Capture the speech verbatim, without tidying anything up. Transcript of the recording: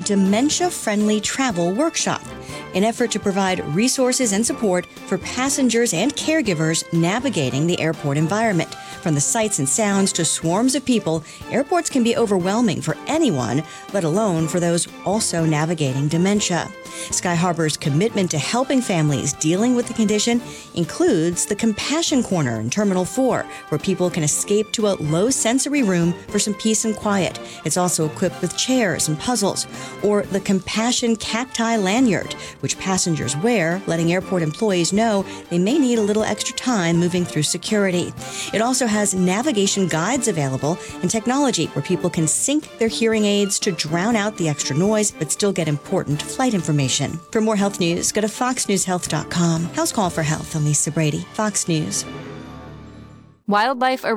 dementia-friendly travel workshop, an effort to provide resources and support for passengers and caregivers navigating the airport environment. From the sights and sounds to swarms of people, airports can be overwhelming for anyone, let alone for those also navigating dementia. Sky Harbor's commitment to helping families dealing with the condition includes the Compassion Corner in Terminal four, where people can escape to a low-sensory room for some peace and quiet. It's also equipped with chairs and puzzles. Or the Compassion Cacti Lanyard, which passengers wear, letting airport employees know they may need a little extra time moving through security. It also has navigation guides available and technology where people can sync their hearing aids to drown out the extra noise but still get important flight information. For more health news, go to fox news health dot com. House Call for Health. I'm Lisa Brady, Fox News. Wildlife around